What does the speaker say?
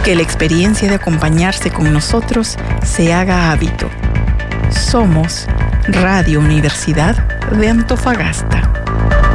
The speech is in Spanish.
Que la experiencia de acompañarse con nosotros se haga hábito. Somos Radio Universidad de Antofagasta.